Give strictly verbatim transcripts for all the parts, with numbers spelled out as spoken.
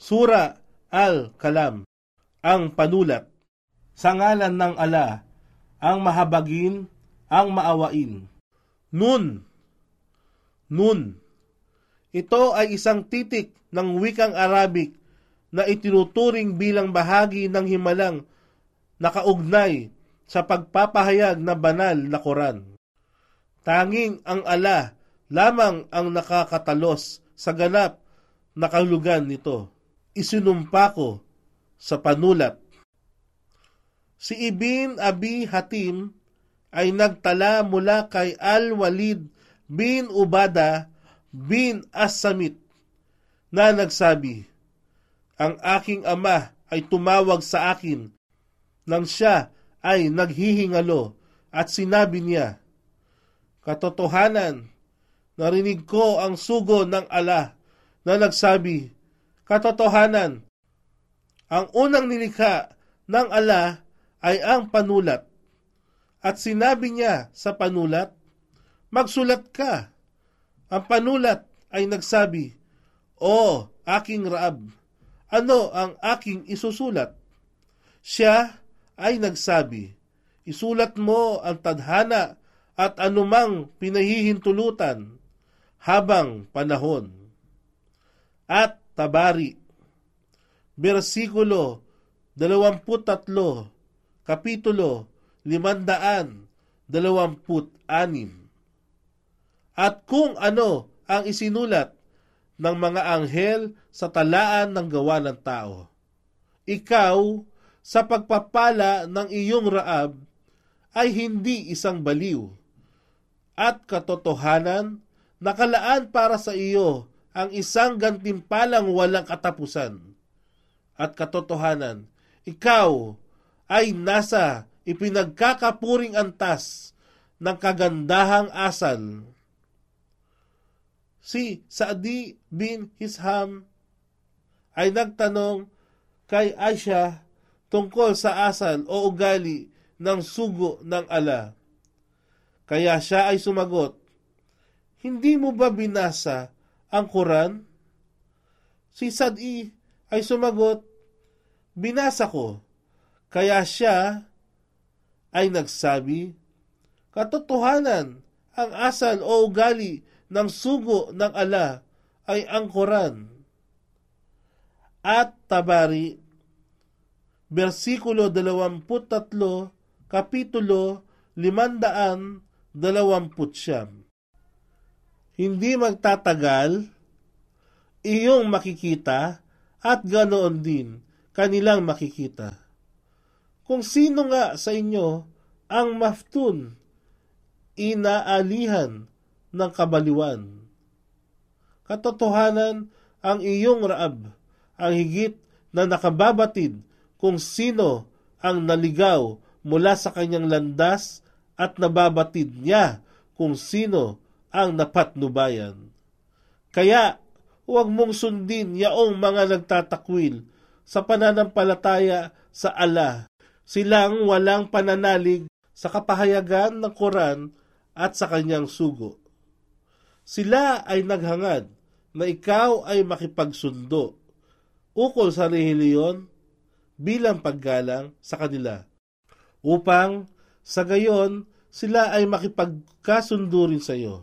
Sura Al-Kalam, ang panulat. Sa ngalan ng ala, ang mahabagin, ang maawain. Nun, nun. Ito ay isang titik ng wikang Arabic na itinuturing bilang bahagi ng himalang nakaugnay sa pagpapahayag na banal na Quran. Tanging ang ala lamang ang nakakatalos sa ganap na kahulugan nito. Isinumpa ko sa panulat. Si Ibn Abi Hatim ay nagtala mula kay Al-Walid bin Ubada bin As-Samit na nagsabi, ang aking ama ay tumawag sa akin nang siya ay naghihingalo at sinabi niya, katotohanan, narinig ko ang sugo ng ala na nagsabi, katotohanan, ang unang nilikha ng ala ay ang panulat. At sinabi niya sa panulat, magsulat ka. Ang panulat ay nagsabi, O aking Raab, ano ang aking isusulat? Siya ay nagsabi, isulat mo ang tadhana at anumang pinahihintulutan habang panahon. At Tabari, versikulo dalawampu't tatlo, kapitulo limandaan dalawamput anim. At kung ano ang isinulat ng mga anghel sa talaan ng gawa ng tao, ikaw sa pagpapala ng iyong Raab ay hindi isang baliw, at katotohanan nakalaan para sa iyo ang isang gantimpalang walang katapusan. At katotohanan, ikaw ay nasa ipinagkakapuring antas ng kagandahang asal. Si Sa'di bin Hisham ay nagtanong kay Aisha tungkol sa asal o ugali ng sugo ng ala. Kaya siya ay sumagot, hindi mo ba binasa ang Quran? Si Sa'di ay sumagot, binasa ko. Kaya siya ay nagsabi, katotohanan, ang asal o ugali ng sugo ng ala ay ang Quran. At Tabari, versikulo dalawampu't tatlo, kapitulo limandaan dalawamput siyam. Hindi magtatagal, iyong makikita at ganoon din kanilang makikita. Kung sino nga sa inyo ang maftun, inaalihan ng kabaliwan. Katotohanan, ang iyong Raab ang higit na nakababatid kung sino ang naligaw mula sa kanyang landas at nababatid niya kung sino ang napatnubayan. Kaya, huwag mong sundin yaong mga nagtatakwil sa pananampalataya sa ala. Silang walang pananalig sa kapahayagan ng Quran at sa kanyang sugo. Sila ay naghangad na ikaw ay makipagsundo ukol sa relihiyon bilang paggalang sa kanila, upang sa gayon sila ay makipagkasundo rin sa iyo.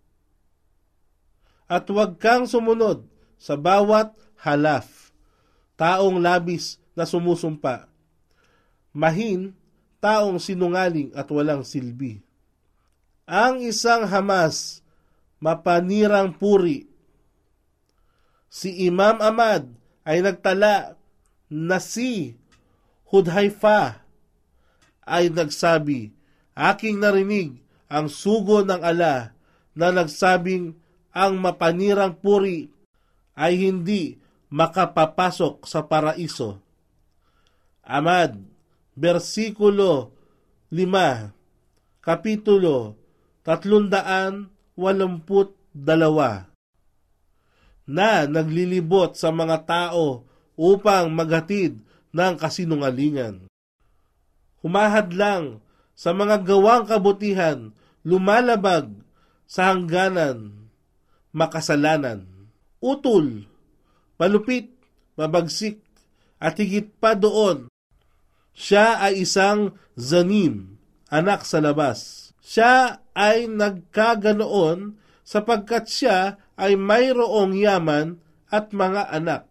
At huwag kang sumunod sa bawat halaf, taong labis na sumusumpa, mahin, taong sinungaling at walang silbi. Ang isang Hamas, mapanirang puri. Si Imam Ahmad ay nagtala na si Hudhaifa ay nagsabi, aking narinig ang sugo ng ala na nagsabing ang mapanirang puri ay hindi makapapasok sa paraiso. Ahmad, versikulo lima, kapitulo tatlundaan walumput dalawa, na naglilibot sa mga tao upang maghatid ng kasinungalingan. Humahadlang sa mga gawang kabutihan, lumalabag sa hangganan, makasalanan. Utol, palupit mabagsik, at higit pa doon, siya ay isang zanim, anak sa labas. Siya ay nagkaganoon sapagkat siya ay mayroong yaman at mga anak.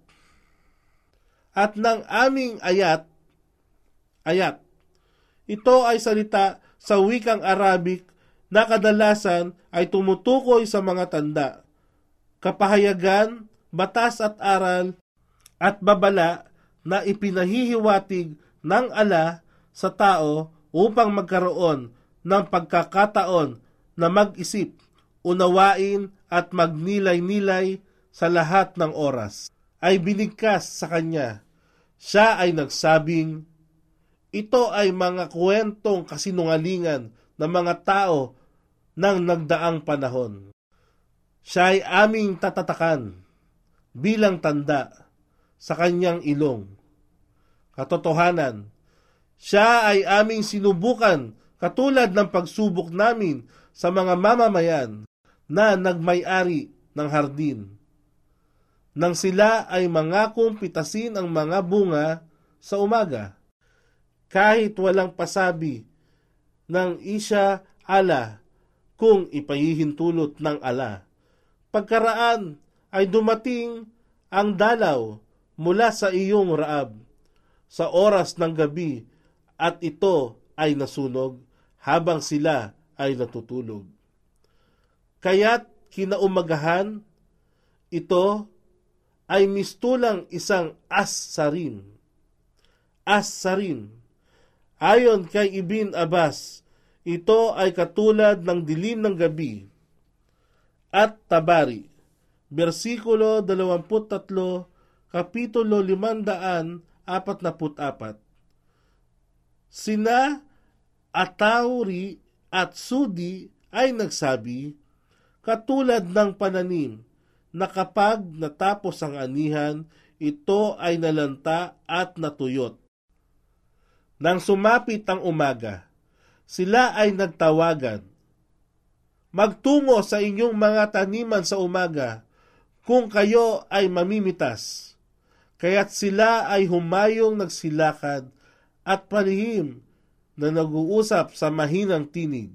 At ng aming ayat, ayat, ito ay salita sa wikang Arabic na kadalasan ay tumutukoy sa mga tanda, kapahayagan, batas at aral, at babala na ipinahihiwatig ng ala sa tao upang magkaroon ng pagkakataon na mag-isip, unawain at magnilay-nilay sa lahat ng oras. Ay binigkas sa kanya. Siya ay nagsabing, ito ay mga kwentong kasinungalingan ng mga tao ng nagdaang panahon. Siya ay aming tatatakan bilang tanda sa kanyang ilong. Katotohanan, siya ay aming sinubukan katulad ng pagsubok namin sa mga mamamayan na nagmay-ari ng hardin, nang sila ay mangakong pitasin ang mga bunga sa umaga, kahit walang pasabi ng isya ala kung ipahihintulot ng ala. Pagkaraan ay dumating ang dalaw mula sa iyong Raab sa oras ng gabi at ito ay nasunog habang sila ay natutulog. Kaya't kinaumagahan, ito ay mistulang isang as-sarin. As-sarin. Ayon kay Ibn Abbas, ito ay katulad ng dilim ng gabi. At Tabari, versikulo dalawampu't tatlo, kapitulo limandaan apat na put apat. Sina Atauri at Sudi ay nagsabi, katulad ng pananim, na kapag natapos ang anihan, ito ay nalanta at natuyot. Nang sumapit ang umaga, sila ay nagtawagan, magtungo sa inyong mga taniman sa umaga, kung kayo ay mamimitas. Kaya't sila ay humayong nagsilakad at palihim na nag-uusap sa mahinang tinig.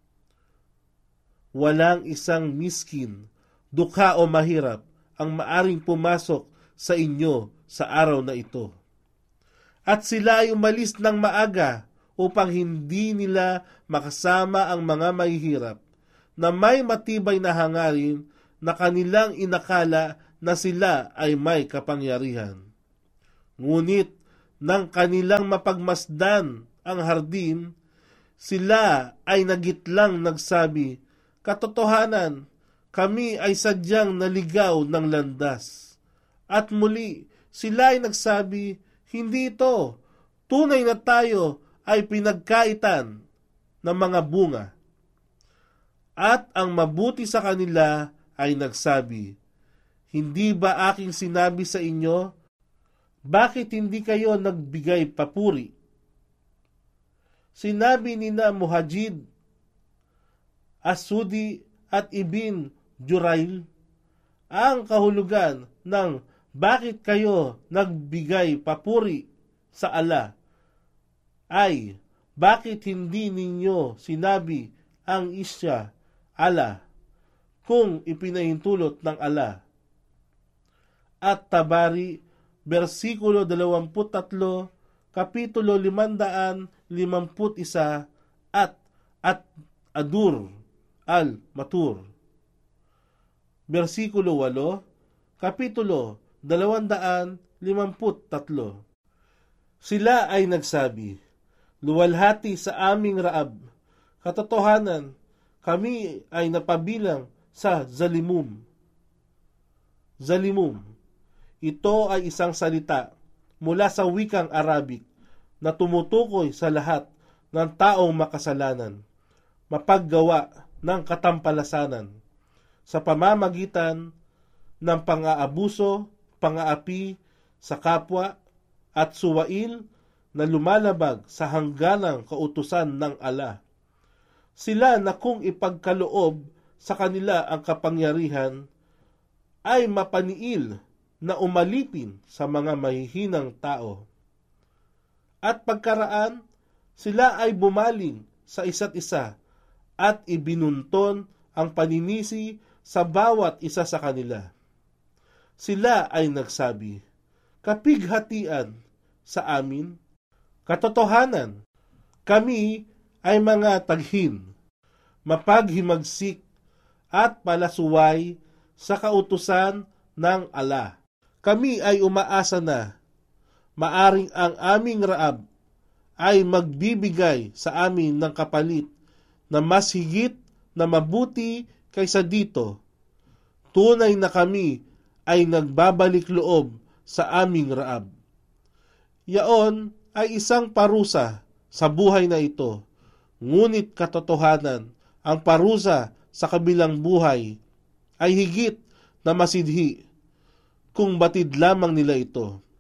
Walang isang miskin, dukha o mahirap ang maaring pumasok sa inyo sa araw na ito. At sila ay umalis ng maaga upang hindi nila makasama ang mga mahihirap na may matibay na hangarin na kanilang inakala na sila ay may kapangyarihan. Ngunit nang kanilang mapagmasdan ang hardin, sila ay nagitlang nagsabi, katotohanan, kami ay sadyang naligaw ng landas. At muli, sila ay nagsabi, hindi ito, tunay na tayo ay pinagkaitan ng mga bunga. At ang mabuti sa kanila ay nagsabi, hindi ba aking sinabi sa inyo, bakit hindi kayo nagbigay papuri? Sinabi ni na Muhajid, Asudi at Ibn Jurail, ang kahulugan ng bakit kayo nagbigay papuri sa ala ay bakit hindi ninyo sinabi ang isya ala kung ipinahintulot ng ala. At Tabari, versikulo dalawampu't tatlo, kapitulo limandaan limamput isa at at Adur al-Matur, versikulo walo, kapitulo dalawandaan limamput tatlo. Sila ay nagsabi, luwalhati sa aming Raab, katotohanan, kami ay napabilang sa Zalimum. Zalimum, ito ay isang salita mula sa wikang Arabic na tumutukoy sa lahat ng taong makasalanan, mapaggawa ng katampalasanan sa pamamagitan ng pang-aabuso, pang-aapi sa kapwa at suwail na lumalabag sa hangganang kautusan ng ala. Sila na kung ipagkaloob sa kanila ang kapangyarihan ay mapaniil na umalipin sa mga mahihinang tao. At pagkaraan, sila ay bumaling sa isa't isa at ibinunton ang paninisi sa bawat isa sa kanila. Sila ay nagsabi, "Kapighatian sa amin, katotohanan, kami ay mga taghin, mapaghimagsik at palasuway sa kautusan ng ala. Kami ay umaasa na maaring ang aming Raab ay magbibigay sa amin ng kapalit na mas higit na mabuti kaysa dito. Tunay na kami ay nagbabalik loob sa aming Raab." Yaon ay isang parusa sa buhay na ito, ngunit katotohanan, ang parusa sa kabilang buhay ay higit na masidhi kung batid lamang nila ito.